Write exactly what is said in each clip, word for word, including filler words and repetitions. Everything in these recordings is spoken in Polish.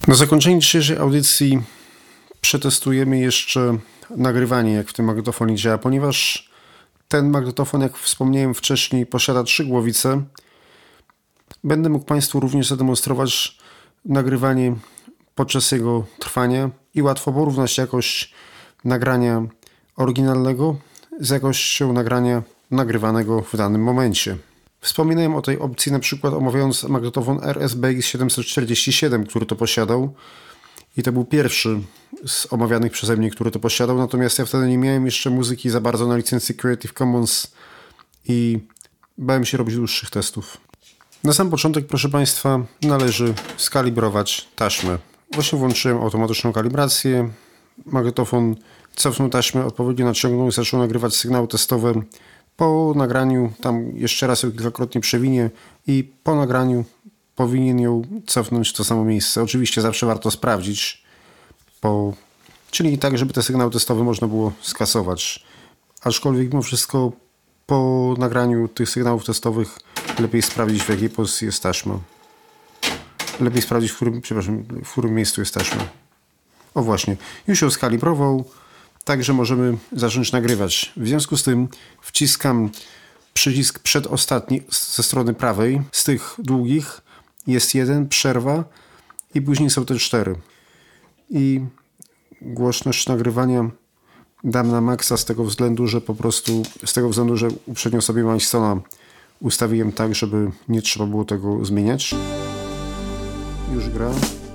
Na zakończenie dzisiejszej audycji przetestujemy jeszcze nagrywanie, jak w tym magnetofonie działa, ponieważ ten magnetofon, jak wspomniałem wcześniej, posiada trzy głowice. Będę mógł Państwu również zademonstrować nagrywanie podczas jego trwania i łatwo porównać jakość nagrania oryginalnego z jakością nagrania nagrywanego w danym momencie. Wspominałem o tej opcji na przykład omawiając magnetofon R S B X siedemset czterdzieści siedem, który to posiadał i to był pierwszy z omawianych przeze mnie, który to posiadał, natomiast ja wtedy nie miałem jeszcze muzyki za bardzo na licencji Creative Commons i bałem się robić dłuższych testów. Na sam początek, proszę Państwa, należy skalibrować taśmę. Właśnie włączyłem automatyczną kalibrację. Magnetofon cofnął taśmę, odpowiednio naciągnął i zaczął nagrywać sygnały testowe. Po nagraniu tam jeszcze raz ją kilkakrotnie przewinie i po nagraniu powinien ją cofnąć w to samo miejsce. Oczywiście zawsze warto sprawdzić, po... czyli tak, żeby te sygnały testowe można było skasować. Aczkolwiek mimo wszystko po nagraniu tych sygnałów testowych lepiej sprawdzić, w jakiej pozycji jest taśma. Lepiej sprawdzić, w którym, przepraszam, w którym miejscu jest taśma. O właśnie, już ją skalibrował, także możemy zacząć nagrywać. W związku z tym wciskam przycisk przedostatni ze strony prawej. Z tych długich jest jeden, przerwa i później są te cztery. I głośność nagrywania dam na maksa z tego względu, że po prostu z tego względu, że uprzednio sobie Milestona ustawiłem tak, żeby nie trzeba było tego zmieniać. Już gra.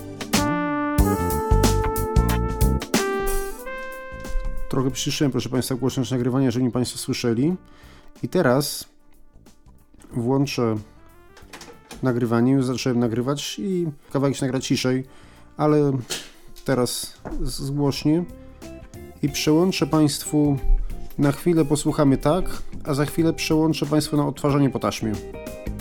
Trochę przyciszyłem, proszę Państwa, głośność nagrywania, żeby Państwo słyszeli. I teraz włączę nagrywanie. Już zacząłem nagrywać i kawałek się nagra ciszej, ale teraz zgłośnie i przełączę Państwu, na chwilę posłuchamy tak, a za chwilę przełączę Państwu na odtwarzanie po taśmie.